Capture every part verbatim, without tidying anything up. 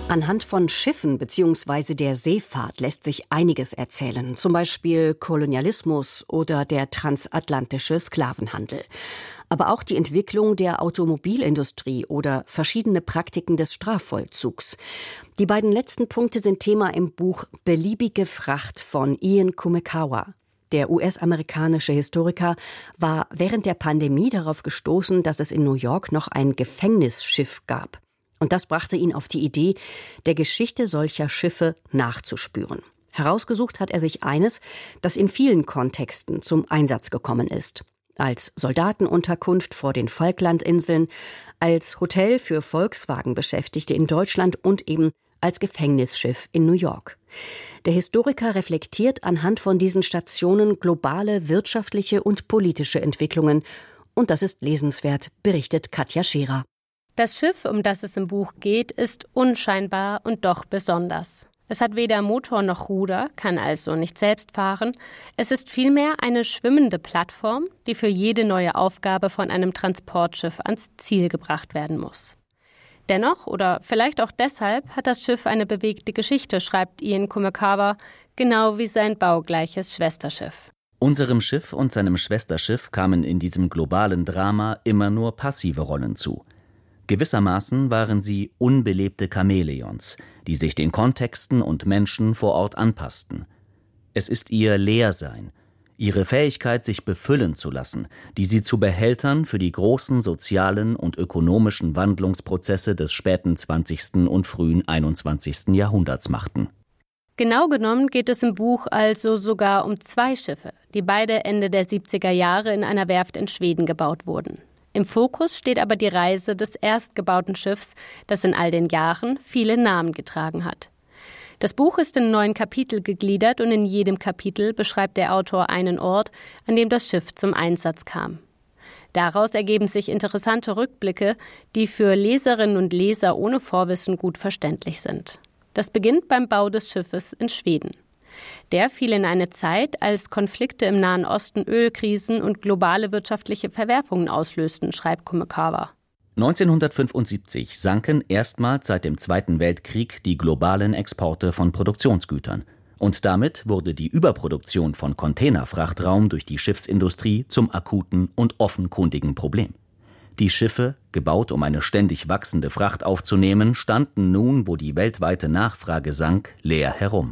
Anhand von Schiffen bzw. der Seefahrt lässt sich einiges erzählen, zum Beispiel Kolonialismus oder der transatlantische Sklavenhandel. Aber auch die Entwicklung der Automobilindustrie oder verschiedene Praktiken des Strafvollzugs. Die beiden letzten Punkte sind Thema im Buch Beliebige Fracht von Ian Kumekawa. Der U S-amerikanische Historiker war während der Pandemie darauf gestoßen, dass es in New York noch ein Gefängnisschiff gab. Und das brachte ihn auf die Idee, der Geschichte solcher Schiffe nachzuspüren. Herausgesucht hat er sich eines, das in vielen Kontexten zum Einsatz gekommen ist. Als Soldatenunterkunft vor den Falklandinseln, als Hotel für Volkswagen-Beschäftigte in Deutschland und eben als Gefängnisschiff in New York. Der Historiker reflektiert anhand von diesen Stationen globale wirtschaftliche und politische Entwicklungen. Und das ist lesenswert, berichtet Katja Scherer. Das Schiff, um das es im Buch geht, ist unscheinbar und doch besonders. Es hat weder Motor noch Ruder, kann also nicht selbst fahren. Es ist vielmehr eine schwimmende Plattform, die für jede neue Aufgabe von einem Transportschiff ans Ziel gebracht werden muss. Dennoch, oder vielleicht auch deshalb, hat das Schiff eine bewegte Geschichte, schreibt Ian Kumekawa, genau wie sein baugleiches Schwesterschiff. Unserem Schiff und seinem Schwesterschiff kamen in diesem globalen Drama immer nur passive Rollen zu. Gewissermaßen waren sie unbelebte Chamäleons, die sich den Kontexten und Menschen vor Ort anpassten. Es ist ihr Leersein, ihre Fähigkeit, sich befüllen zu lassen, die sie zu Behältern für die großen sozialen und ökonomischen Wandlungsprozesse des späten zwanzigsten und frühen einundzwanzigsten Jahrhunderts machten. Genau genommen geht es im Buch also sogar um zwei Schiffe, die beide Ende der siebziger Jahre in einer Werft in Schweden gebaut wurden. Im Fokus steht aber die Reise des erstgebauten Schiffs, das in all den Jahren viele Namen getragen hat. Das Buch ist in neun Kapitel gegliedert und in jedem Kapitel beschreibt der Autor einen Ort, an dem das Schiff zum Einsatz kam. Daraus ergeben sich interessante Rückblicke, die für Leserinnen und Leser ohne Vorwissen gut verständlich sind. Das beginnt beim Bau des Schiffes in Schweden. Der fiel in eine Zeit, als Konflikte im Nahen Osten Ölkrisen und globale wirtschaftliche Verwerfungen auslösten, schreibt Kumekawa. neunzehnhundertfünfundsiebzig sanken erstmals seit dem Zweiten Weltkrieg die globalen Exporte von Produktionsgütern. Und damit wurde die Überproduktion von Containerfrachtraum durch die Schiffsindustrie zum akuten und offenkundigen Problem. Die Schiffe, gebaut um eine ständig wachsende Fracht aufzunehmen, standen nun, wo die weltweite Nachfrage sank, leer herum.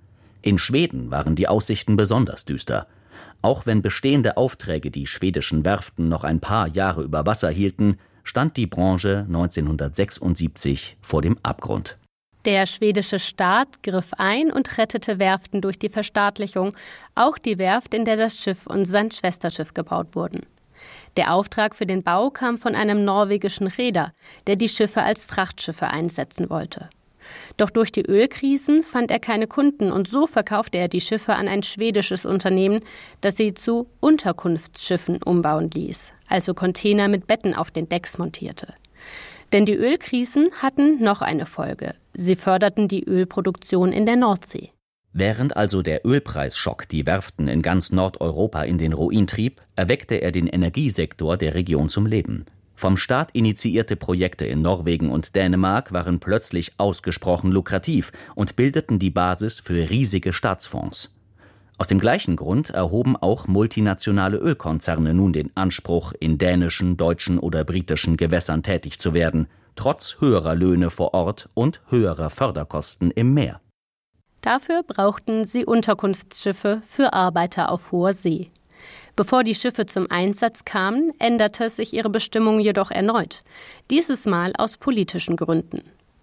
In Schweden waren die Aussichten besonders düster. Auch wenn bestehende Aufträge die schwedischen Werften noch ein paar Jahre über Wasser hielten, stand die Branche neunzehnhundertsechsundsiebzig vor dem Abgrund. Der schwedische Staat griff ein und rettete Werften durch die Verstaatlichung, auch die Werft, in der das Schiff und sein Schwesterschiff gebaut wurden. Der Auftrag für den Bau kam von einem norwegischen Reeder, der die Schiffe als Frachtschiffe einsetzen wollte. Doch durch die Ölkrisen fand er keine Kunden und so verkaufte er die Schiffe an ein schwedisches Unternehmen, das sie zu Unterkunftsschiffen umbauen ließ, also Container mit Betten auf den Decks montierte. Denn die Ölkrisen hatten noch eine Folge. Sie förderten die Ölproduktion in der Nordsee. Während also der Ölpreisschock die Werften in ganz Nordeuropa in den Ruin trieb, erweckte er den Energiesektor der Region zum Leben. Vom Staat initiierte Projekte in Norwegen und Dänemark waren plötzlich ausgesprochen lukrativ und bildeten die Basis für riesige Staatsfonds. Aus dem gleichen Grund erhoben auch multinationale Ölkonzerne nun den Anspruch, in dänischen, deutschen oder britischen Gewässern tätig zu werden, trotz höherer Löhne vor Ort und höherer Förderkosten im Meer. Dafür brauchten sie Unterkunftsschiffe für Arbeiter auf hoher See. Bevor die Schiffe zum Einsatz kamen, änderte sich ihre Bestimmung jedoch erneut, dieses Mal aus politischen Gründen.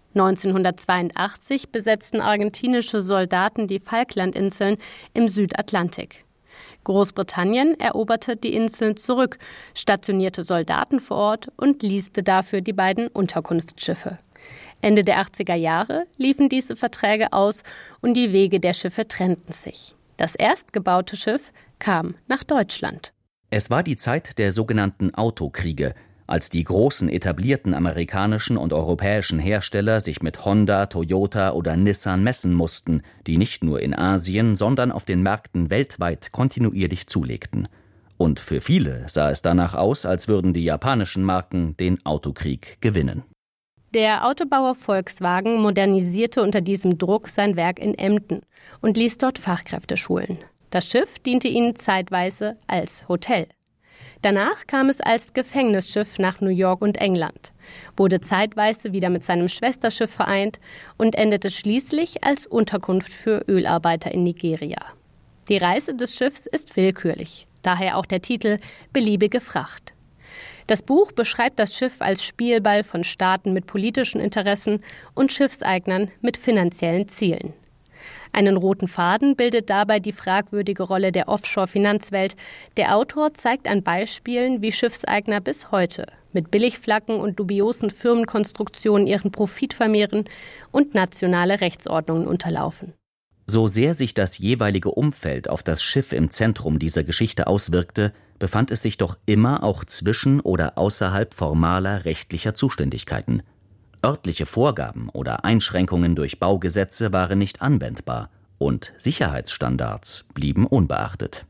neunzehnhundertzweiundachtzig besetzten argentinische Soldaten die Falklandinseln im Südatlantik. Großbritannien eroberte die Inseln zurück, stationierte Soldaten vor Ort und leaste dafür die beiden Unterkunftsschiffe. Ende der achtziger Jahre liefen diese Verträge aus und die Wege der Schiffe trennten sich. Das erstgebaute Schiff kam nach Deutschland. Es war die Zeit der sogenannten Autokriege, als die großen etablierten amerikanischen und europäischen Hersteller sich mit Honda, Toyota oder Nissan messen mussten, die nicht nur in Asien, sondern auf den Märkten weltweit kontinuierlich zulegten. Und für viele sah es danach aus, als würden die japanischen Marken den Autokrieg gewinnen. Der Autobauer Volkswagen modernisierte unter diesem Druck sein Werk in Emden und ließ dort Fachkräfte schulen. Das Schiff diente ihnen zeitweise als Hotel. Danach kam es als Gefängnisschiff nach New York und England, wurde zeitweise wieder mit seinem Schwesterschiff vereint und endete schließlich als Unterkunft für Ölarbeiter in Nigeria. Die Reise des Schiffs ist willkürlich, daher auch der Titel »Beliebige Fracht«. Das Buch beschreibt das Schiff als Spielball von Staaten mit politischen Interessen und Schiffseignern mit finanziellen Zielen. Einen roten Faden bildet dabei die fragwürdige Rolle der Offshore-Finanzwelt. Der Autor zeigt an Beispielen, wie Schiffseigner bis heute mit Billigflaggen und dubiosen Firmenkonstruktionen ihren Profit vermehren und nationale Rechtsordnungen unterlaufen. So sehr sich das jeweilige Umfeld auf das Schiff im Zentrum dieser Geschichte auswirkte, befand es sich doch immer auch zwischen oder außerhalb formaler rechtlicher Zuständigkeiten. Örtliche Vorgaben oder Einschränkungen durch Baugesetze waren nicht anwendbar und Sicherheitsstandards blieben unbeachtet.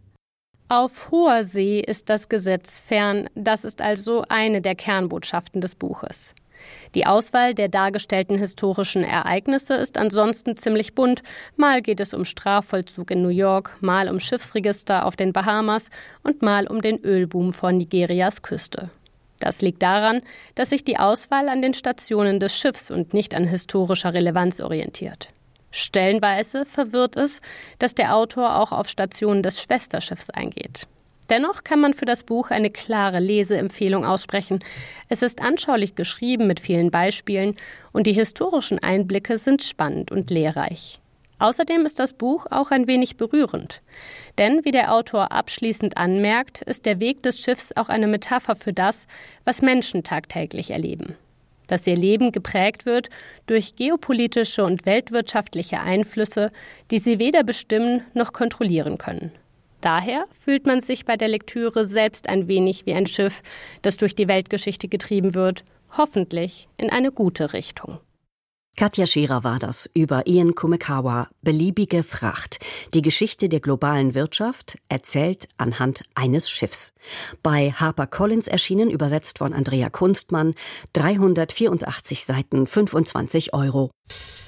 Auf hoher See ist das Gesetz fern, das ist also eine der Kernbotschaften des Buches. Die Auswahl der dargestellten historischen Ereignisse ist ansonsten ziemlich bunt. Mal geht es um Strafvollzug in New York, mal um Schiffsregister auf den Bahamas und mal um den Ölboom vor Nigerias Küste. Das liegt daran, dass sich die Auswahl an den Stationen des Schiffs und nicht an historischer Relevanz orientiert. Stellenweise verwirrt es, dass der Autor auch auf Stationen des Schwesterschiffs eingeht. Dennoch kann man für das Buch eine klare Leseempfehlung aussprechen. Es ist anschaulich geschrieben mit vielen Beispielen und die historischen Einblicke sind spannend und lehrreich. Außerdem ist das Buch auch ein wenig berührend. Denn, wie der Autor abschließend anmerkt, ist der Weg des Schiffs auch eine Metapher für das, was Menschen tagtäglich erleben. Dass ihr Leben geprägt wird durch geopolitische und weltwirtschaftliche Einflüsse, die sie weder bestimmen noch kontrollieren können. Daher fühlt man sich bei der Lektüre selbst ein wenig wie ein Schiff, das durch die Weltgeschichte getrieben wird, hoffentlich in eine gute Richtung. Katja Scherer war das über Ian Kumekawa, Beliebige Fracht. Die Geschichte der globalen Wirtschaft, erzählt anhand eines Schiffs. Bei HarperCollins erschienen, übersetzt von Andrea Kunstmann, dreihundertvierundachtzig Seiten, fünfundzwanzig Euro.